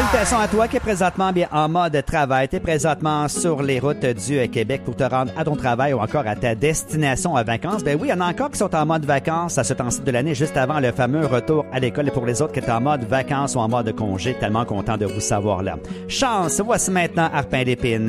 Salutations à toi qui est présentement bien en mode travail. Tu es présentement sur les routes du Québec pour te rendre à ton travail ou encore à ta destination à vacances. Ben oui, il y en a encore qui sont en mode vacances à ce temps-ci de l'année, juste avant le fameux retour à l'école. Et pour les autres qui sont en mode vacances ou en mode congé, tellement content de vous savoir là. Chance, voici maintenant Arpin d'épines.